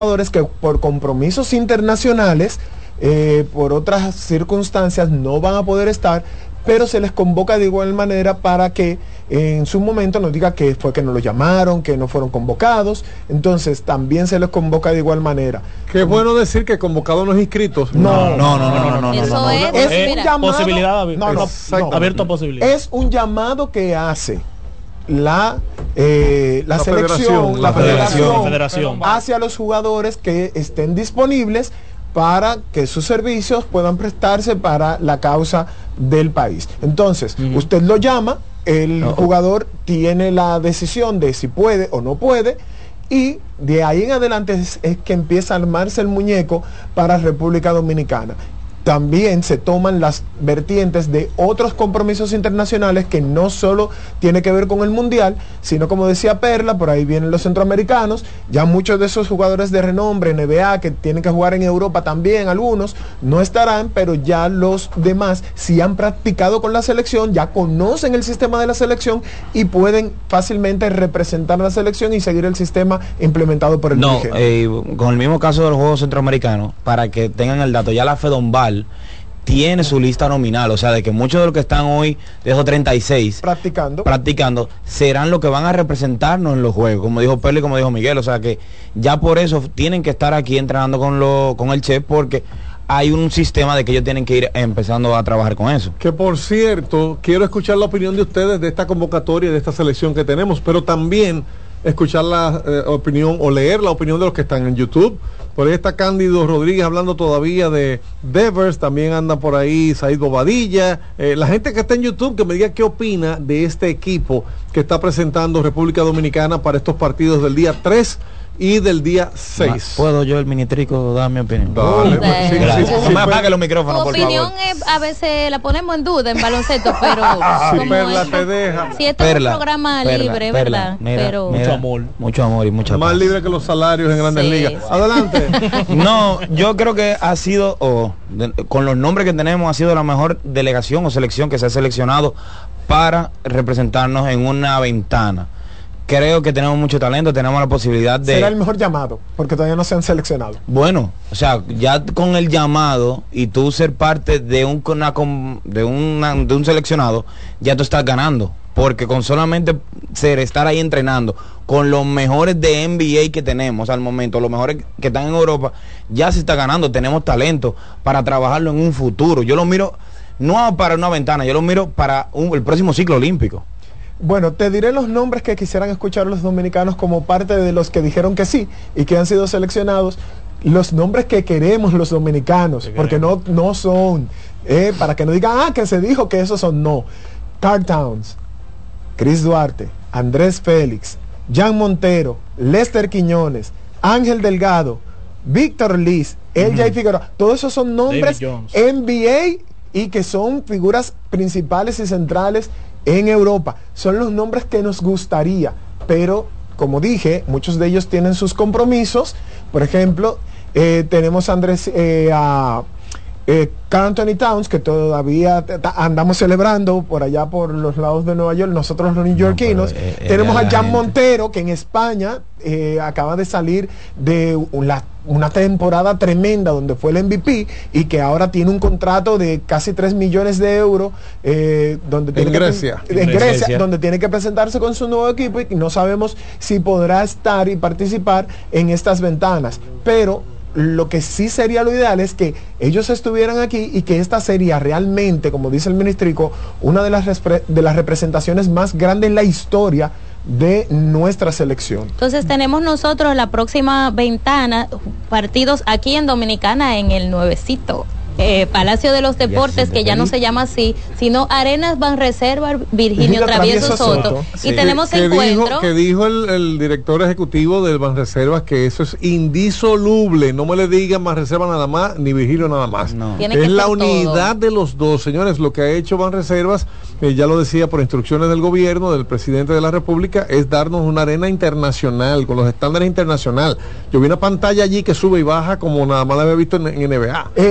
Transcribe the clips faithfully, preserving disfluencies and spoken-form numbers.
jugadores que por compromisos internacionales, eh, por otras circunstancias, no van a poder estar, pero se les convoca de igual manera para que eh, en su momento nos diga que fue que no lo llamaron, que no fueron convocados. Entonces también se les convoca de igual manera. Qué bueno decir que convocados no es inscritos. No, no, no, no, no, no. Eso no, no, es, no, es mira, un llamado, posibilidad no, no, no, abierto a posibilidad. Es un llamado que hace la eh, la, La selección, federación, la, la federación, federación, federación hacia los jugadores que estén disponibles para que sus servicios puedan prestarse para la causa del país. Entonces, uh-huh. usted lo llama, el no. jugador tiene la decisión de si puede o no puede, y de ahí en adelante es, es que empieza a armarse el muñeco para República Dominicana. También se toman las vertientes de otros compromisos internacionales que no solo tiene que ver con el mundial, sino, como decía Perla, por ahí vienen los centroamericanos. Ya muchos de esos jugadores de renombre, N B A, que tienen que jugar en Europa también, algunos no estarán, pero ya los demás sí han practicado con la selección, ya conocen el sistema de la selección y pueden fácilmente representar la selección y seguir el sistema implementado por el No, eh, con el mismo caso de los Juegos Centroamericanos, para que tengan el dato, ya la FEDOMBAL tiene su lista nominal, o sea, de que muchos de los que están hoy de esos treinta y seis practicando practicando serán los que van a representarnos en los juegos, como dijo Perla y como dijo Miguel, o sea que ya por eso tienen que estar aquí entrenando con lo, con el chef, porque hay un sistema de que ellos tienen que ir empezando a trabajar con eso. Que por cierto, quiero escuchar la opinión de ustedes de esta convocatoria, de esta selección que tenemos, pero también escuchar la eh, opinión o leer la opinión de los que están en YouTube. Por ahí está Cándido Rodríguez hablando todavía de Devers, también anda por ahí Said Bobadilla, eh, la gente que está en YouTube que me diga qué opina de este equipo que está presentando República Dominicana para estos partidos del día tres y del día seis. ¿Puedo yo, el ministrico, dar mi opinión? Dale, pues, sí, sí, sí, no sí, me apague pues, los micrófonos, por favor. Tu opinión es, a veces la ponemos en duda en baloncesto, pero si como Perla es, te deja. si esto Perla, es un programa Perla, libre, Perla, ¿verdad? mira, pero mira, mucho amor, mucho amor y mucha más paz. libre que los salarios en Grandes Sí, Ligas. sí. Adelante. No, yo creo que ha sido, oh, de, con los nombres que tenemos, ha sido la mejor delegación o selección que se ha seleccionado para representarnos en una ventana. Creo que tenemos mucho talento, tenemos la posibilidad de... Será el mejor llamado, porque todavía no se han seleccionado. Bueno, o sea, ya con el llamado y tú ser parte de un, una, de, una, de un seleccionado, ya tú estás ganando. Porque con solamente ser, estar ahí entrenando con los mejores de N B A que tenemos al momento, los mejores que están en Europa, ya se está ganando. Tenemos talento para trabajarlo en un futuro. Yo lo miro no para una ventana, yo lo miro para un, el próximo ciclo olímpico. Bueno, te diré los nombres que quisieran escuchar los dominicanos como parte de los que dijeron que sí y que han sido seleccionados. Los nombres que queremos los dominicanos, porque no, no son, eh, para que no digan, ah, que se dijo que esos son, no. Karl Towns, Chris Duarte, Andrés Félix, Jan Montero, Lester Quiñones, Ángel Delgado, Víctor Liz, El Jay uh-huh. Figueroa, todos esos son nombres N B A y que son figuras principales y centrales en Europa. Son los nombres que nos gustaría, pero como dije, muchos de ellos tienen sus compromisos. Por ejemplo, eh, tenemos a Andrés eh, a eh, Karl Anthony Towns, que todavía andamos celebrando por allá por los lados de Nueva York, nosotros los neoyorquinos. No, eh, eh, tenemos a Jan Montero, que en España eh, acaba de salir de una, una temporada tremenda donde fue el M V P y que ahora tiene un contrato de casi tres millones de euros eh, donde tiene en, que, Grecia. en Grecia, Grecia, donde tiene que presentarse con su nuevo equipo y no sabemos si podrá estar y participar en estas ventanas, pero lo que sí sería lo ideal es que ellos estuvieran aquí y que esta sería realmente, como dice el ministrico, una de las, de las representaciones más grandes en la historia de nuestra selección. Entonces tenemos nosotros la próxima ventana, partidos aquí en Dominicana en el nuevecito eh, Palacio de los Deportes, que ya no se llama así, sino Arenas Banreservas Virgilio Travieso Soto, Soto. Sí. Y tenemos que, encuentro dijo, que dijo el, el director ejecutivo del Banreservas que eso es indisoluble, no me le digan Banreservas nada más ni Virgilio nada más, no. Es la unidad todo. De los dos, señores. Lo que ha hecho Banreservas, eh, ya lo decía, por instrucciones del gobierno, del presidente de la República, es darnos una arena internacional, con los estándares internacionales. Yo vi una pantalla allí que sube y baja como nada más la había visto en, en N B A. eh, eh,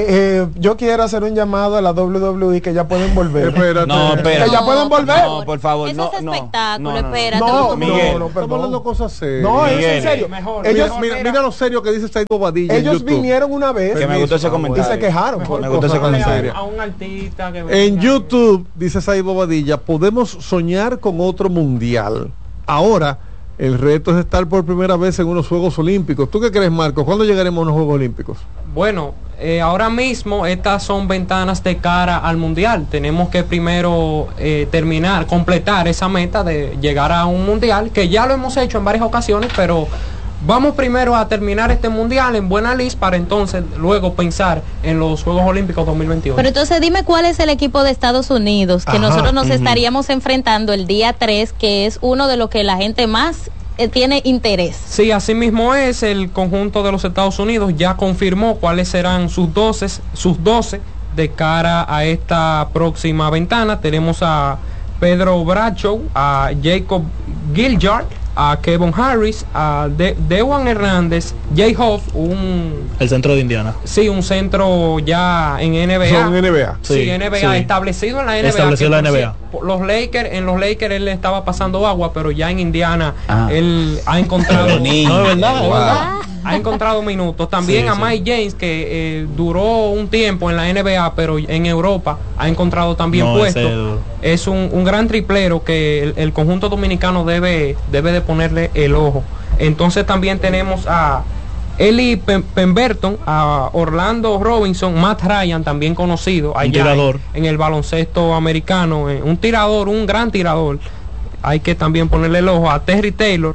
yo quiero hacer un llamado a la doble u doble u E que ya pueden volver. Espérate. No, espera. Que ya pueden volver. No, por favor, Eso no, es no, espectáculo, no, no, no. espérate. No, Miguel, no, no, Estamos perdón. hablando de cosas serias. No, es Miguel. en serio. Mejor, ellos Mira, mira, mira lo serio que dice Said Bobadilla en ellos YouTube. vinieron una vez Que me gustó ese y comentario. se quejaron. Mejor Me gustó ese cosa comentario. seria. a un artista que En venga, YouTube, dice Said Bobadilla, podemos soñar con otro mundial. Ahora, el reto es estar por primera vez en unos Juegos Olímpicos. ¿Tú qué crees, Marco? ¿Cuándo llegaremos a unos Juegos Olímpicos? Bueno, eh, ahora mismo estas son ventanas de cara al mundial. Tenemos que primero eh, terminar, completar esa meta de llegar a un mundial, que ya lo hemos hecho en varias ocasiones, pero vamos primero a terminar este mundial en buena lista para entonces luego pensar en los Juegos Olímpicos dos mil veintiuno. Pero entonces dime cuál es el equipo de Estados Unidos que Ajá, nosotros nos ujú. estaríamos enfrentando el día tres, que es uno de los que la gente más eh, tiene interés. Sí, así mismo es. El conjunto de los Estados Unidos ya confirmó cuáles serán sus doce, sus doce de cara a esta próxima ventana. Tenemos a Pedro Bradshaw, a Jacob Gilliard, a Kevin Harris, a De Dewan Hernández, Jay Hoff, un El centro de Indiana. sí, un centro ya en N B A. Son N B A. Sí, Sí, N B A, sí. establecido en la N B A. Establecido que en la por N B A. cierto, Los Lakers, en los Lakers él le estaba pasando agua, pero ya en Indiana Ah. él ha encontrado Pero niño, No, es verdad, es wow. verdad. ha encontrado minutos. También Sí, a sí. Mike James, que eh, duró un tiempo en la N B A, pero en Europa ha encontrado también No, ese puesto. es duro. Es un, un gran triplero que el, el conjunto dominicano debe, debe de ponerle el ojo. Entonces también tenemos a Eli Pem- Pemberton, a Orlando Robinson, Matt Ryan, también conocido allá tirador. En, en el baloncesto americano, eh, un tirador, un gran tirador. Hay que también ponerle el ojo a Terry Taylor,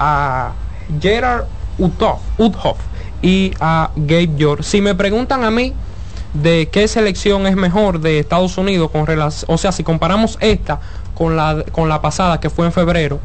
a Gerard Uthoff, Uthoff y a Gabe York. Si me preguntan a mí de qué selección es mejor de Estados Unidos con relación, o sea, si comparamos esta con la con la pasada que fue en febrero,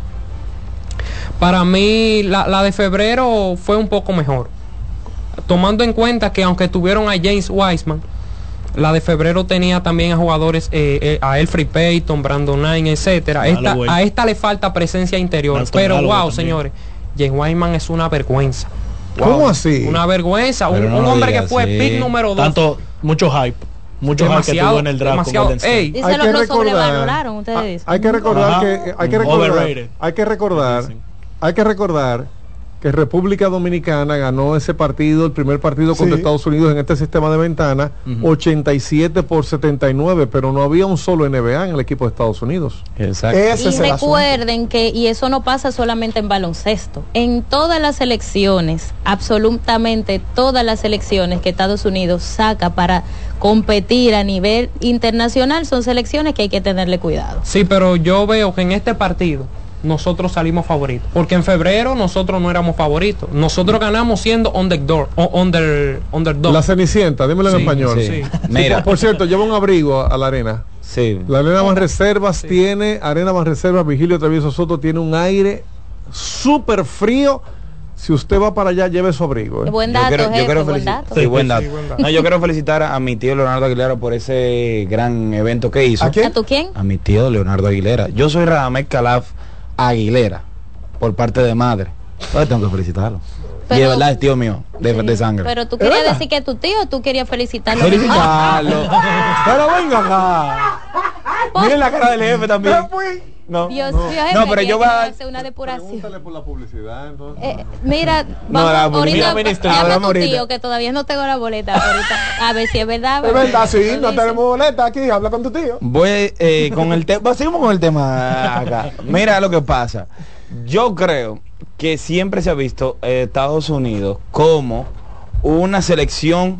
para mí la, la de febrero fue un poco mejor, tomando en cuenta que aunque tuvieron a James Wiseman, la de febrero tenía también a jugadores, eh, eh, a Elfrid Payton, Brandon Knight, etcétera. Esta, Galloway. a esta le falta presencia interior, Braxton pero Galloway wow, también. señores, James Wiseman es una vergüenza. ¿Cómo Wow, así? Una vergüenza, un, Pero no un lo hombre que digas fue así. pick número dos. Tanto, mucho hype. Mucho hype que tuvo en el draft con demasiado. Golden State. Ey, Dice Hay lo, que lo recordar- sobrevaloraron, ustedes Ah, dicen. hay que recordar Ajá. que hay que recordar Overrated. hay que recordar Dicen. hay que recordar que República Dominicana ganó ese partido, el primer partido contra Sí. Estados Unidos en este sistema de ventana, Ujú. ochenta y siete por setenta y nueve, pero no había un solo N B A en el equipo de Estados Unidos. Exacto. Ese Y es el asunto. recuerden que, y eso no pasa solamente en baloncesto, en todas las selecciones, absolutamente todas las selecciones que Estados Unidos saca para competir a nivel internacional son selecciones que hay que tenerle cuidado. sí, pero yo veo que en este partido nosotros salimos favoritos, porque en febrero nosotros no éramos favoritos, nosotros ganamos siendo underdog, o under, underdog. La Cenicienta, dímelo en Sí, español. sí. Sí, Mira, por, por cierto, lleva un abrigo a, a la arena. sí. La arena más reservas tiene, arena más reservas, Vigilio Travieso Soto tiene un aire súper frío. Si usted va para allá, lleve su abrigo. ¿eh? Buen Yo dato, quiero- yo jefe, quiero buen felici- dato. Sí, buen dato. Sí, buen dato. No, yo quiero felicitar a mi tío Leonardo Aguilera por ese gran evento que hizo. ¿A quién? ¿A tu quién? A mi tío Leonardo Aguilera. Yo soy Radamel Calaf Aguilera, por parte de madre. Entonces tengo que felicitarlo. y Pero- de verdad es tío mío, de, Sí. de sangre. Pero tú ¿Es querías verdad? decir que tu tío, o tú querías felicitarlo. Felicitarlo. Pero venga acá. Miren la cara del jefe también. No. Dios no. mío, jefe, No, pero yo voy a hacer una depuración. por la publicidad, entonces. Eh, mira, No, vamos, la ahorita publicidad llama administradora, a tu ahorita. tío que todavía no tengo la boleta ahorita. A ver si es verdad. Es verdad, sí, no Dice. tenemos boleta aquí, habla con tu tío. Voy eh, con el tema, seguimos con el tema acá. Mira lo que pasa. Yo creo que siempre se ha visto eh, Estados Unidos como una selección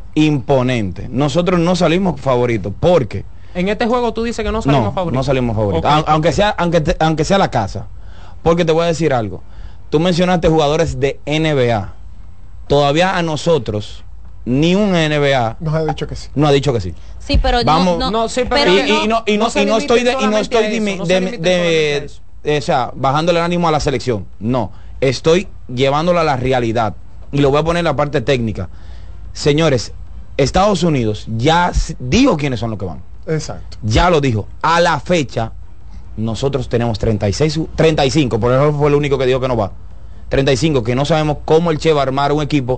imponente. Nosotros no salimos favoritos porque En este juego tú dices que no salimos no, favoritos. no salimos favoritos. Ok, Au- aunque ok. sea, aunque te- aunque sea la casa. Porque te voy a decir algo. Tú mencionaste jugadores de N B A. Todavía a nosotros ni un N B A Nos ha dicho que sí. no ha dicho que sí. Sí, pero Vamos, no, no, sí, pero pero y, y no y no, no se y no estoy de, y no limiten estoy solamente a dimi- eso, no se de, limiten de- solamente a eso. eh, o sea, bajándole el ánimo a la selección. No, estoy llevándolo a la realidad y lo voy a poner en la parte técnica. Señores, Estados Unidos ya s- dijo quiénes son los que van. Exacto. Ya lo dijo. A la fecha nosotros tenemos treinta y seis, treinta y cinco, por eso fue el único que dijo que no va. treinta y cinco, que no sabemos cómo el Che va a armar un equipo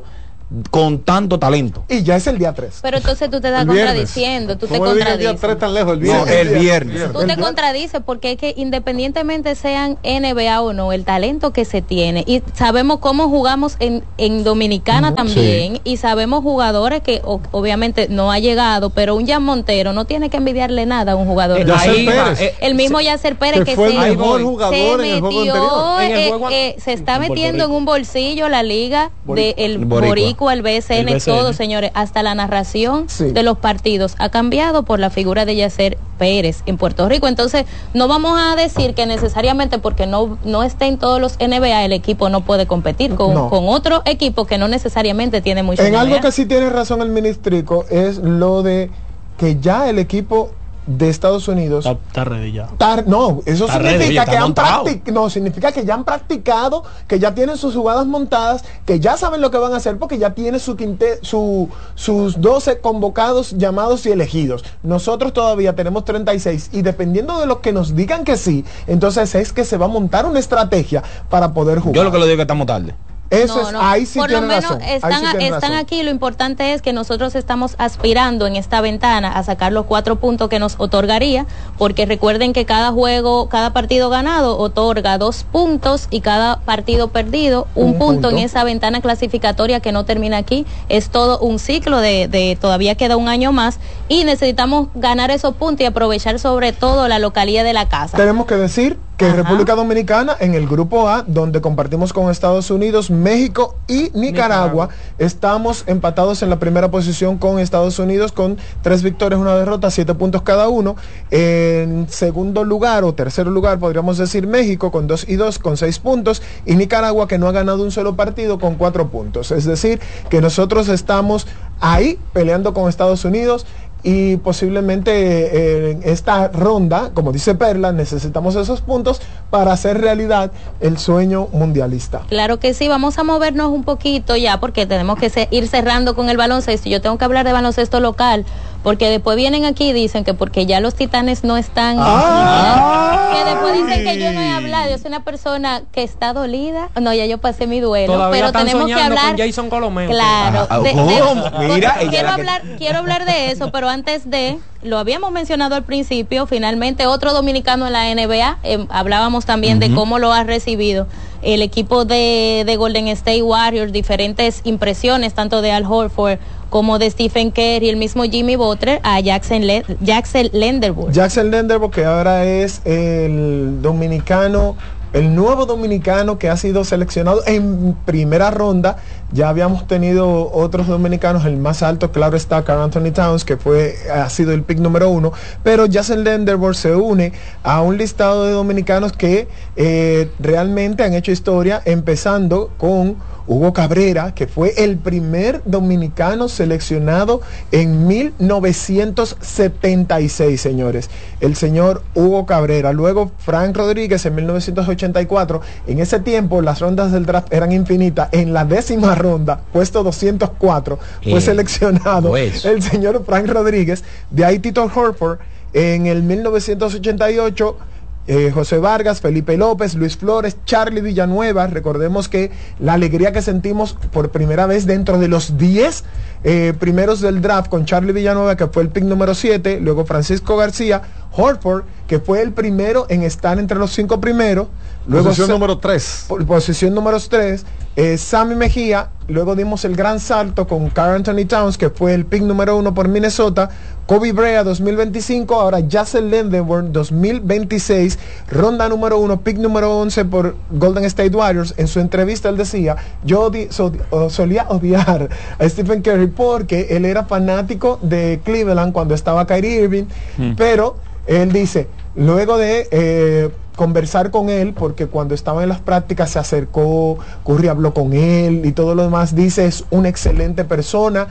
con tanto talento. Y ya es el día tres. Pero entonces tú te estás contradiciendo, tú te contradices. El día tres tan lejos, el viernes. No, el viernes. Tú te contradices porque es que independientemente sean N B A o no, el talento que se tiene, y sabemos cómo jugamos en, en Dominicana uh, también, sí. Y sabemos jugadores que o, obviamente no ha llegado, pero un Jan Montero no tiene que envidiarle nada a un jugador. El, ahí, Pérez. el mismo sí. Yacer Pérez que, que fue se, el mejor jugador se en metió, el juego anterior. En el eh, juego, eh, se está en metiendo en un bolsillo la liga del de Boricua. Boricua, el B S N, el todo, señores, hasta la narración sí. de los partidos ha cambiado por la figura de Yacer Pérez en Puerto Rico. Entonces, no vamos a decir que necesariamente porque no, no esté en todos los N B A, el equipo no puede competir con, no. con otro equipo que no necesariamente tiene mucho En N B A. Algo que sí tiene razón el ministrico es lo de que ya el equipo de Estados Unidos está, está ready ya. Está, no, eso está significa ready, ya que han practicado. No, significa que ya han practicado, que ya tienen sus jugadas montadas, que ya saben lo que van a hacer porque ya tiene su quinte, su, sus doce convocados, llamados y elegidos. Nosotros todavía tenemos treinta y seis y dependiendo de lo que nos digan que sí, entonces es que se va a montar una estrategia para poder jugar. Yo lo que le digo es que estamos tarde. Eso no, es, no. ahí sí Por lo tiene menos razón. están, sí están razón. aquí, lo importante es que nosotros estamos aspirando en esta ventana a sacar los cuatro puntos que nos otorgaría, porque recuerden que cada juego, cada partido ganado otorga dos puntos y cada partido perdido un, un punto, punto en esa ventana clasificatoria que no termina aquí. Es todo un ciclo de, de todavía queda un año más y necesitamos ganar esos puntos y aprovechar sobre todo la localía de la casa. Tenemos que decir que Ajá. República Dominicana en el grupo A, donde compartimos con Estados Unidos, México y Nicaragua, Nicaragua, estamos empatados en la primera posición con Estados Unidos con tres victorias, una derrota, siete puntos cada uno. En segundo lugar o tercer lugar podríamos decir México con dos y dos con seis puntos y Nicaragua que no ha ganado un solo partido con cuatro puntos. Es decir, que nosotros estamos ahí peleando con Estados Unidos. Y posiblemente eh, en esta ronda, como dice Perla, necesitamos esos puntos para hacer realidad el sueño mundialista. Claro que sí, vamos a movernos un poquito ya porque tenemos que se, ir cerrando con el baloncesto. Yo tengo que hablar de baloncesto local porque después vienen aquí y dicen que porque ya los Titanes no están, ¡Ay! que después dicen que yo no he hablado. Yo soy una persona que está dolida. No, ya yo pasé mi duelo. Todavía pero tenemos que hablar con Jason Colomeo. Claro. Ah, de, de, oh, de, mira, quiero hablar, que... quiero hablar de eso, pero antes de, lo habíamos mencionado al principio, finalmente otro dominicano en la N B A, eh, hablábamos también uh-huh. de cómo lo ha recibido el equipo de, de Golden State Warriors, diferentes impresiones, tanto de Al Horford como de Stephen Curry y el mismo Jimmy Butler, a Jackson, Le Jackson Lenderwood. Jackson Lenderwood, que ahora es el dominicano, el nuevo dominicano que ha sido seleccionado en primera ronda. Ya habíamos tenido otros dominicanos, el más alto, claro está, Karl Anthony Towns, que fue, ha sido el pick número uno, pero Jackson Lenderwood se une a un listado de dominicanos que eh, realmente han hecho historia, empezando con Hugo Cabrera, que fue el primer dominicano seleccionado en mil novecientos setenta y seis, señores. El señor Hugo Cabrera. Luego Frank Rodríguez en mil novecientos ochenta y cuatro. En ese tiempo las rondas del draft eran infinitas. En la décima ronda, puesto doscientos cuatro, fue eh, seleccionado pues. el señor Frank Rodríguez. De ahí Tito Horford en el mil novecientos ochenta y ocho. Eh, José Vargas, Felipe López, Luis Flores, Charlie Villanueva. Recordemos que la alegría que sentimos por primera vez dentro de los diez eh, primeros del draft con Charlie Villanueva, que fue el pick número siete, luego Francisco García, Horford, que fue el primero en estar entre los cinco primeros, luego posición número tres, posición número tres, eh, Sammy Mejía, luego dimos el gran salto con Karl Anthony Towns, que fue el pick número uno por Minnesota, Kobe Brea dos mil veinticinco, ahora Jackson Lenderwood dos mil veintiséis, ronda número uno, pick número once por Golden State Warriors. En su entrevista él decía, yo odi so, oh, solía odiar a Stephen Curry porque él era fanático de Cleveland cuando estaba Kyrie Irving, mm. pero él dice, luego de eh, conversar con él, porque cuando estaba en las prácticas se acercó, Curry habló con él y todo lo demás, dice, es una excelente persona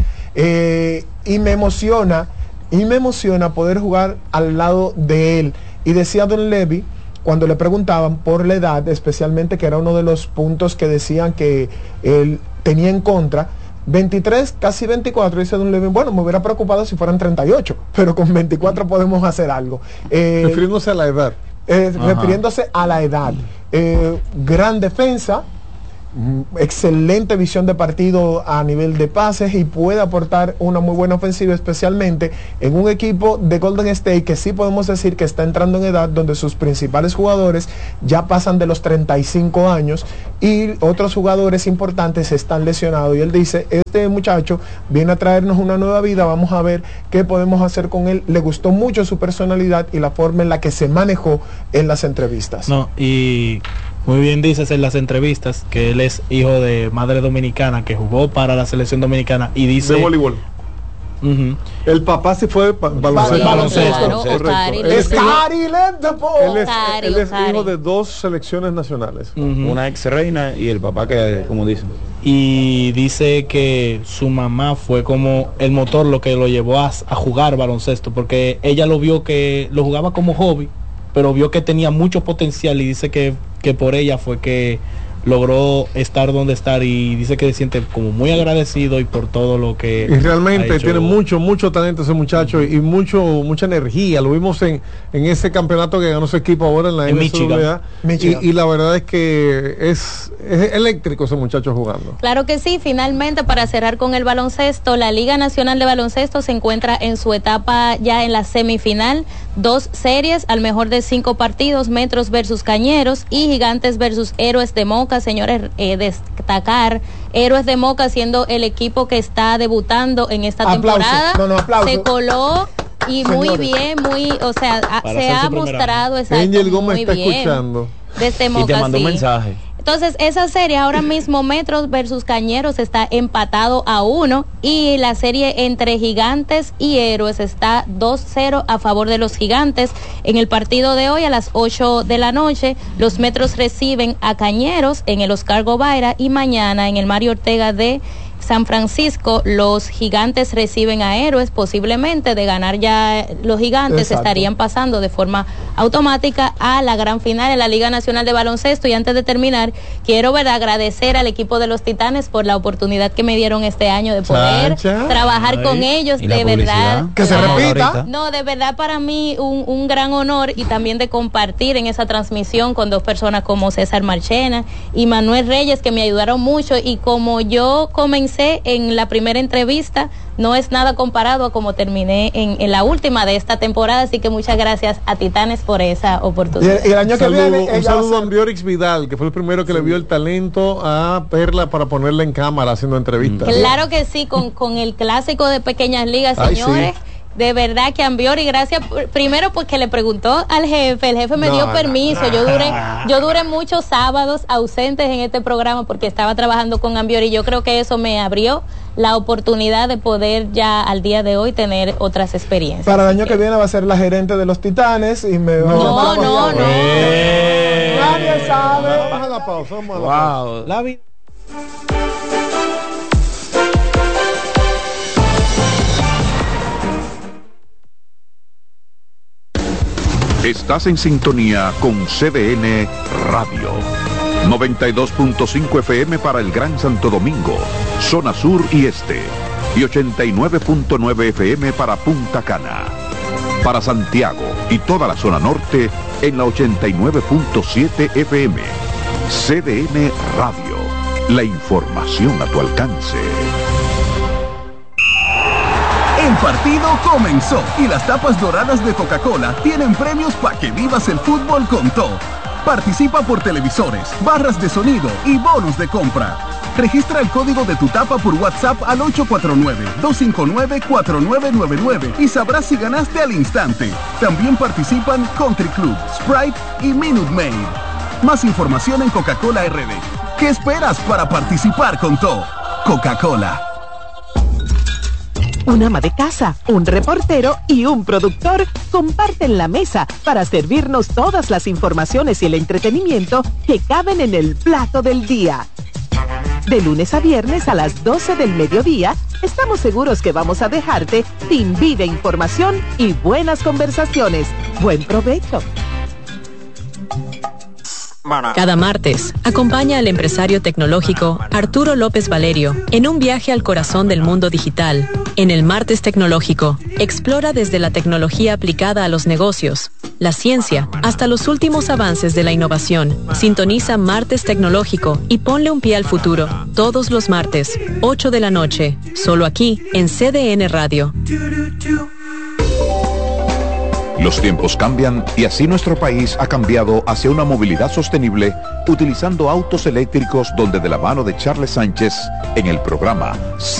eh, y me emociona y me emociona poder jugar al lado de él. Y decía Don Levy, cuando le preguntaban por la edad, especialmente, que era uno de los puntos que decían que él tenía en contra, veintitrés, casi veinticuatro, dice Don Levy, bueno, me hubiera preocupado si fueran treinta y ocho, pero con veinticuatro podemos hacer algo. Eh, refiriéndose a la edad. Eh, refiriéndose a la edad. Eh, gran defensa, excelente visión de partido a nivel de pases y puede aportar una muy buena ofensiva, especialmente en un equipo de Golden State que sí podemos decir que está entrando en edad, donde sus principales jugadores ya pasan de los treinta y cinco años y otros jugadores importantes están lesionados, y él dice, este muchacho viene a traernos una nueva vida, vamos a ver qué podemos hacer con él. Le gustó mucho su personalidad y la forma en la que se manejó en las entrevistas. No, y muy bien dices en las entrevistas que él es hijo de madre dominicana que jugó para la selección dominicana, y dice de voleibol. Uh-huh. El papá se fue ba baloncesto. baloncesto. Claro, correcto. Él es, él es, él es hijo de dos selecciones nacionales. Uh-huh. Una ex reina y el papá que, como dicen. Y dice que su mamá fue como el motor lo que lo llevó a, a jugar baloncesto, porque ella lo vio que lo jugaba como hobby, pero vio que tenía mucho potencial, y dice que, que por ella fue que logró estar donde estar, y dice que se siente como muy agradecido y por todo lo que y realmente tiene mucho mucho talento ese muchacho y mucho mucha energía. Lo vimos en, en ese campeonato que ganó su equipo ahora en la en N C A A, Michigan. Y, y la verdad es que es, es eléctrico ese muchacho jugando. Claro que sí. Finalmente, para cerrar con el baloncesto, la Liga Nacional de Baloncesto se encuentra en su etapa ya en la semifinal. Dos series al mejor de cinco partidos, Metros versus Cañeros y Gigantes versus Héroes de Moca. Señores, eh, destacar Héroes de Moca siendo el equipo que está debutando en esta aplauso. temporada. No, no, aplauso. Se coló y Señores. muy bien, muy, o sea, a, se ha mostrado exacto, Angel Gómez muy está bien escuchando. desde Moca, y te mandó sí. un mensaje. Entonces, esa serie ahora mismo, Metros versus Cañeros, está empatado a uno, y la serie entre Gigantes y Héroes está dos cero a favor de los Gigantes. En el partido de hoy a las ocho de la noche, los Metros reciben a Cañeros en el Oscar Gobaira, y mañana en el Mario Ortega de San Francisco los Gigantes reciben a Héroes. Posiblemente de ganar ya los Gigantes Exacto. estarían pasando de forma automática a la gran final en la Liga Nacional de Baloncesto. Y antes de terminar, quiero ver agradecer al equipo de los Titanes por la oportunidad que me dieron este año de poder Chacha. trabajar Ay. con ellos. De verdad, que se repita. No, de verdad para mí un, un gran honor, y también de compartir en esa transmisión con dos personas como César Marchena y Manuel Reyes, que me ayudaron mucho. Y como yo comencé en la primera entrevista, no es nada comparado a como terminé en, en la última de esta temporada, así que muchas gracias a Titanes por esa oportunidad. Y, y el año saludo, que viene, un saludo a Ambiorix Vidal, que fue el primero que sí. le vio el talento a Perla para ponerla en cámara haciendo entrevistas. Claro que sí, con, con el clásico de Pequeñas Ligas, señores. Ay, sí. De verdad que Ambiori, gracias primero porque le preguntó al jefe, el jefe me no, dio permiso, no. yo duré yo duré muchos sábados ausentes en este programa porque estaba trabajando con Ambiori, y yo creo que eso me abrió la oportunidad de poder ya al día de hoy tener otras experiencias. Para el año que, que viene va a ser la gerente de los Titanes y me va no, a no, no, no. Eh. Nadie sabe. Vamos a la pausa, vamos a la wow. pausa. La vida. Estás en sintonía con C D N Radio. noventa y dos punto cinco F M para el Gran Santo Domingo, zona sur y este. Y ochenta y nueve punto nueve F M para Punta Cana. Para Santiago y toda la zona norte en la ochenta y nueve punto siete F M. C D N Radio. La información a tu alcance. El partido comenzó y las tapas doradas de Coca-Cola tienen premios para que vivas el fútbol con todo. Participa por televisores, barras de sonido y bonos de compra. Registra el código de tu tapa por WhatsApp al ocho cuatro nueve, dos cinco nueve, cuatro nueve nueve nueve y sabrás si ganaste al instante. También participan Country Club, Sprite y Minute Maid. Más información en Coca-Cola R D. ¿Qué esperas para participar con todo? Coca-Cola. Un ama de casa, un reportero y un productor comparten la mesa para servirnos todas las informaciones y el entretenimiento que caben en el plato del día. De lunes a viernes a las doce del mediodía, estamos seguros que vamos a dejarte sin vida, información y buenas conversaciones. Buen provecho. Cada martes, acompaña al empresario tecnológico Arturo López Valerio en un viaje al corazón del mundo digital. En el Martes Tecnológico, explora desde la tecnología aplicada a los negocios, la ciencia, hasta los últimos avances de la innovación. Sintoniza Martes Tecnológico y ponle un pie al futuro. Todos los martes, ocho de la noche, solo aquí en C D N Radio. Los tiempos cambian y así nuestro país ha cambiado hacia una movilidad sostenible utilizando autos eléctricos, donde de la mano de Charles Sánchez en el programa